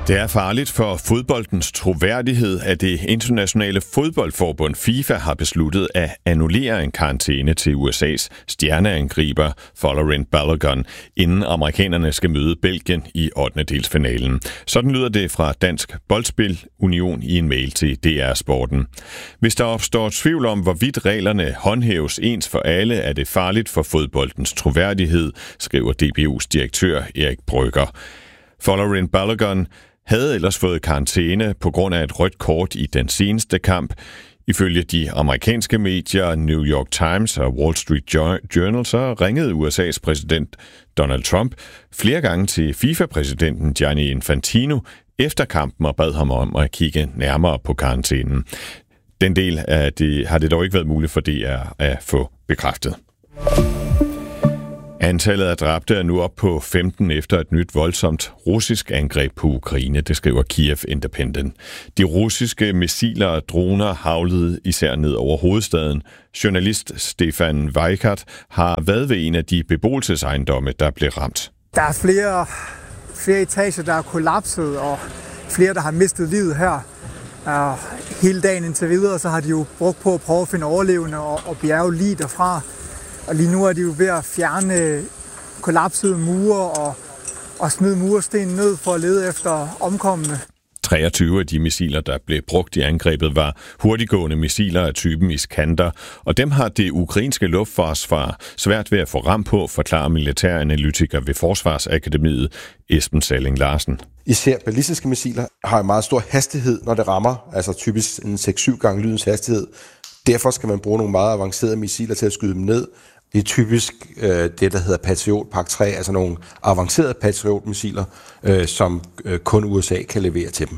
Det er farligt for fodboldens troværdighed, at det internationale fodboldforbund FIFA har besluttet at annullere en karantæne til USA's stjerneangriber Folarin Balogun, inden amerikanerne skal møde Belgien i 8. Sådan lyder det fra Dansk Boldspil Union i en mail til DR Sporten. Hvis der opstår tvivl om, hvorvidt reglerne håndhæves ens for alle, er det farligt for fodboldens troværdighed, skriver DBU's direktør Erik Brygger. Folarin Balogun havde ellers fået karantæne på grund af et rødt kort i den seneste kamp. Ifølge de amerikanske medier New York Times og Wall Street Journal, så ringede USA's præsident Donald Trump flere gange til FIFA-præsidenten Gianni Infantino efter kampen og bad ham om at kigge nærmere på karantænen. Den del af det har det dog ikke været muligt for DR at få bekræftet. Antallet af dræbte er nu op på 15 efter et nyt voldsomt russisk angreb på Ukraine, det skriver Kiev Independent. De russiske missiler og droner havlede især ned over hovedstaden. Journalist Stefan Weikart har været ved en af de beboelsesejendomme, der blev ramt. Der er flere etager, der er kollapset, og flere, der har mistet livet her. Hele dagen indtil videre, så har de jo brugt på at prøve at finde overlevende og bjerge lig derfra. Og lige nu er de jo ved at fjerne kollapsede mure og smide mursten ned for at lede efter omkomne. 23 af de missiler, der blev brugt i angrebet, var hurtiggående missiler af typen Iskander, og dem har det ukrainske luftforsvar svært ved at få ram på, forklarer militæranalytiker ved Forsvarsakademiet Esben Salling Larsen. Især ballistiske missiler har en meget stor hastighed, når det rammer, altså typisk en 6-7 gange lydens hastighed. Derfor skal man bruge nogle meget avancerede missiler til at skyde dem ned. Det er typisk det, der hedder Patriot Pak 3, altså nogle avancerede Patriot-missiler, som kun USA kan levere til dem.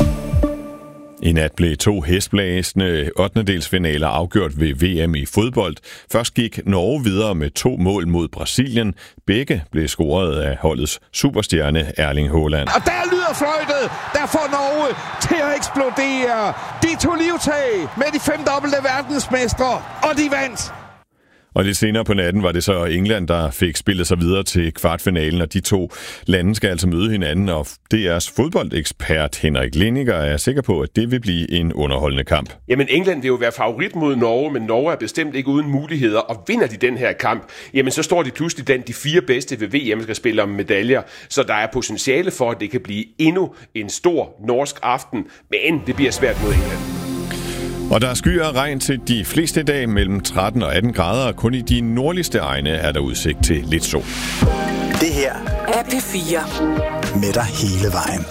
I nat blev 2 hæsblæsende 8. afgjort ved VM i fodbold. Først gik Norge videre med 2 mål mod Brasilien. Begge blev scoret af holdets superstjerne Erling Haaland. Og der lyder fløjtet, der får Norge til at eksplodere. De tog livtag med de 5 dobbelte verdensmestre, og de vandt. Og lidt senere på natten var det så England, der fik spillet sig videre til kvartfinalen, og de 2 lande skal altså møde hinanden, og DR's fodboldekspert Henrik Lindiger er sikker på, at det vil blive en underholdende kamp. Jamen England vil jo være favorit mod Norge, men Norge er bestemt ikke uden muligheder, og vinder de den her kamp, jamen så står de pludselig blandt de 4 bedste ved VM, skal spille om medaljer, så der er potentiale for, at det kan blive endnu en stor norsk aften, men det bliver svært mod England. Og der er skyer og regn til de fleste dage mellem 13 og 18 grader, og kun i de nordligste egne er der udsigt til lidt sol. Det her er P4 med dig hele vejen.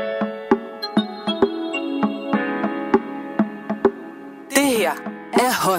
Det her er hot.